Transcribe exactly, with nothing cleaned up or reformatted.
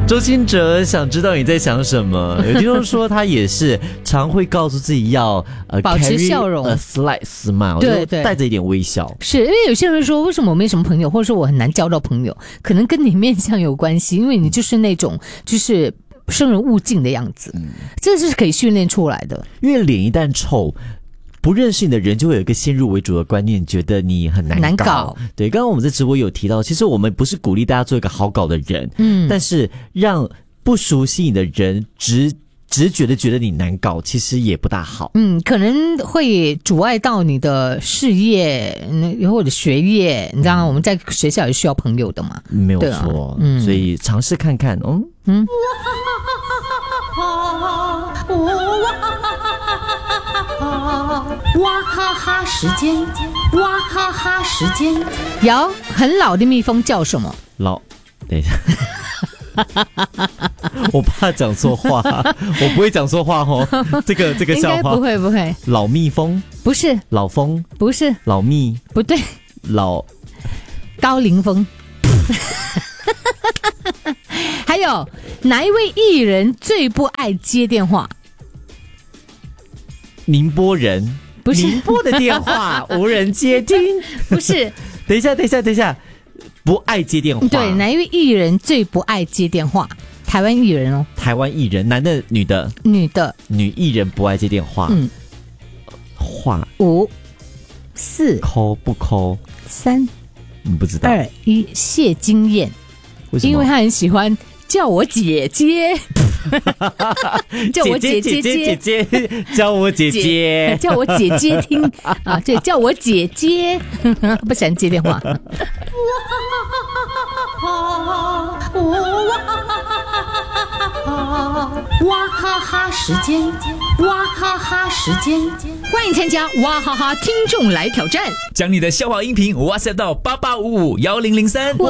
周兴哲想知道你在想什么？有听众说他也是常会告诉自己要呃保持笑容 ，a slight smile， 对对， 带着一点微笑。 是因为有些人说，为什么我没什么朋友，或者说我很难交到朋友，可能跟你面相有关系，因为你就是那种就是生人勿近的样子，嗯、这是可以训练出来的。 因为脸一旦臭。不认识你的人就会有一个先入为主的观念，觉得你很难搞。 难搞对，刚刚我们在直播有提到，其实我们不是鼓励大家做一个好搞的人，嗯，但是让不熟悉你的人直直觉的觉得你难搞，其实也不大好。 嗯，可能会阻碍到你的事业或者学业。你知道，我们在学校也需要朋友的嘛， 没有错。啊、嗯，所以尝试看看，嗯嗯。 哇哈哈时间，哇哈哈时间。有很老的蜜蜂叫什么？ 老，等一下，我怕讲错话，我不会讲错话哦。这个这个笑话应该不会不会。 老蜜蜂不是， 老蜂不是， 老蜜不对， 老高凌风。还有哪一位艺人最不爱接电话？ 宁波人。 不是， 宁波的电话无人接听。 不是， 等一下，等一下，等一下，不爱接电话。 对，哪一位艺人最不爱接电话？台湾艺人哦。 台湾艺人，男的、女的？ 女的。 女艺人不爱接电话。嗯。话。 五、四。 call 不 call？ 三。 你不知道。 二一，谢金燕。 为什么？ 因为他很喜欢叫我姐姐。叫我姐姐姐姐姐，叫我姐姐， 叫我姐姐听啊！对，叫我姐姐，不喜欢接电话。哇哈哈时间，哇哈哈时间，欢迎参加哇哈哈听众来挑战， 将你的笑话音频 WhatsApp 到八八五五一零零三。